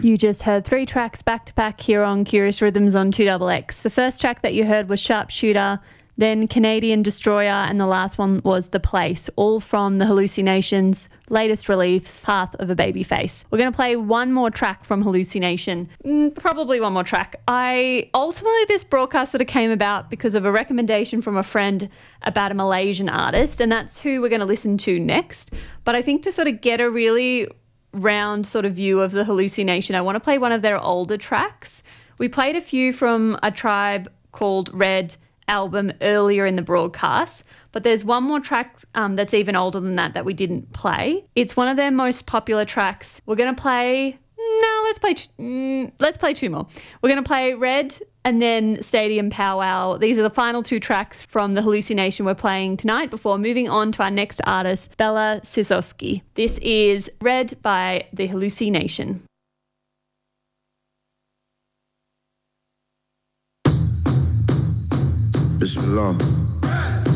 You just heard 3 tracks back to back here on Curious Rhythms on 2XX. The first track that you heard was Sharpshooter, then Canadian Destroyer, and the last one was The Place, all from the Hallucinations' latest release, Path of a Babyface. We're going to play one more track from Hallucination, probably one more track. Ultimately, this broadcast sort of came about because of a recommendation from a friend about a Malaysian artist, and that's who we're going to listen to next. But I think to sort of get a really round sort of view of the Hallucination, I want to play one of their older tracks. We played a few from a Tribe Called Red album earlier in the broadcast, but there's one more track that's even older than that we didn't play. It's one of their most popular tracks. We're going to play... No, let's play 2 more. We're going to play Red and then Stadium Powwow. These are the final 2 tracks from the Hallucination we're playing tonight before moving on to our next artist, Bella Sisoski. This is Red by the Hallucination. Bismillah.